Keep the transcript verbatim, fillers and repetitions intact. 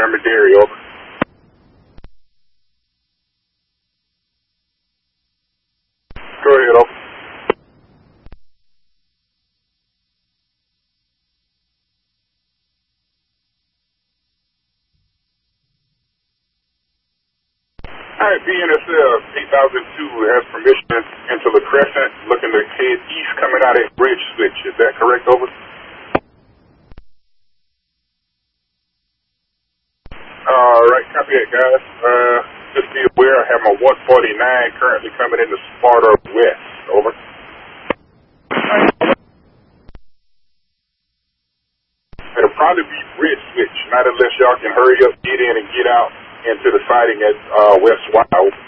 Londonderry, over. Go ahead, over. All right, B N S F eight thousand two has permission into La Crescent, looking to head east coming out at Bridge Switch. Is that correct, over? All right, copy that, guys. Uh, just be aware I have my one forty-nine currently coming into Sparta West, over. It'll probably be Bridge Switch, not unless y'all can hurry up, get in, and get out into the siding at uh, West Wild.